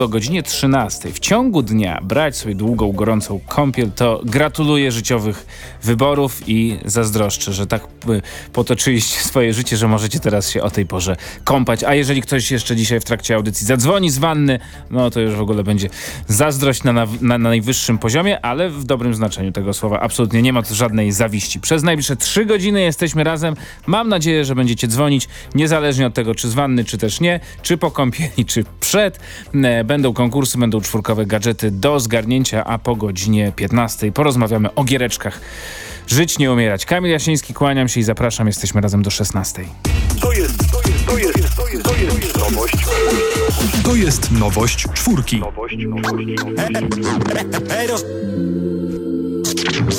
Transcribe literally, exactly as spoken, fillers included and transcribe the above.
o godzinie trzynastej w ciągu dnia brać sobie długą, gorącą kąpiel, to gratuluję życiowych wyborów i zazdroszczę, że tak y, potoczyliście swoje życie, że możecie teraz się o tej porze kąpać. A jeżeli ktoś jeszcze dzisiaj w trakcie audycji zadzwoni z wanny, no to już w ogóle będzie zazdrość na, na, na najwyższym poziomie, ale w dobrym znaczeniu tego słowa. Absolutnie nie ma tu żadnej zawiści. Przez najbliższe trzy godziny jesteśmy razem. Mam nadzieję, że będziecie dzwonić, niezależnie od tego, czy z wanny, czy też nie, czy po kąpieli, czy przed. Będą konkursy, będą czwórkowe gadżety do zgarnięcia, a po godzinie piętnastej porozmawiamy o giereczkach. Żyć, nie umierać. Kamil Jasiński, kłaniam się i zapraszam. Jesteśmy razem do szesnastej. To jest, to jest, to jest, to jest, to jest nowość. To jest nowość czwórki. Nowość czwórki.